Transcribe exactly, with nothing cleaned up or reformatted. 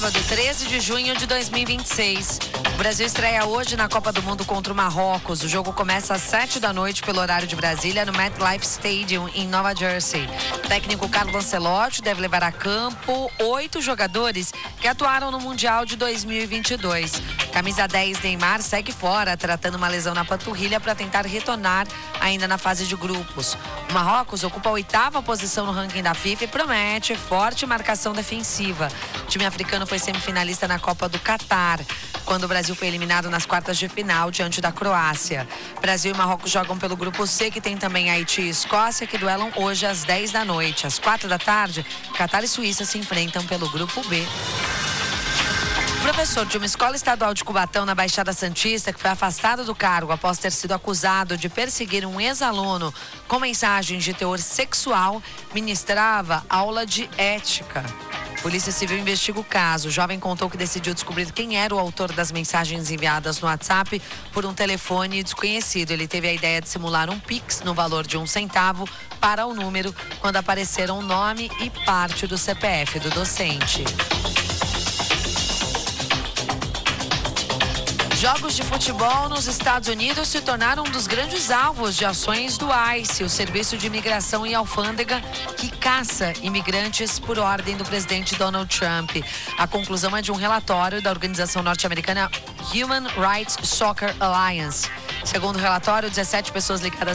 sábado, treze de junho de dois mil e vinte e seis. O Brasil estreia hoje na Copa do Mundo contra o Marrocos. O jogo começa às sete da noite pelo horário de Brasília, no MetLife Stadium, em Nova Jersey. O técnico Carlo Ancelotti deve levar a campo oito jogadores que atuaram no Mundial de dois mil e vinte e dois. Camisa dez, Neymar, segue fora, tratando uma lesão na panturrilha para tentar retornar ainda na fase de grupos. O Marrocos ocupa a oitava posição no ranking da FIFA e promete forte marcação defensiva. O time africano foi semifinalista na Copa do Catar, quando o Brasil foi eliminado nas quartas de final diante da Croácia. Brasil e Marrocos jogam pelo grupo C, que tem também Haiti e Escócia, que duelam hoje às dez da noite. Às quatro da tarde, Catar e Suíça se enfrentam pelo grupo B. O professor de uma escola estadual de Cubatão, na Baixada Santista, que foi afastado do cargo após ter sido acusado de perseguir um ex-aluno com mensagens de teor sexual, ministrava aula de ética. Polícia Civil investiga o caso. O jovem contou que decidiu descobrir quem era o autor das mensagens enviadas no WhatsApp por um telefone desconhecido. Ele teve a ideia de simular um Pix no valor de um centavo para o número quando apareceram o nome e parte do C P F do docente. Jogos de futebol nos Estados Unidos se tornaram um dos grandes alvos de ações do ICE, o Serviço de Imigração e Alfândega, que caça imigrantes por ordem do presidente Donald Trump. A conclusão é de um relatório da organização norte-americana Human Rights Soccer Alliance. Segundo o relatório, dezessete pessoas ligadas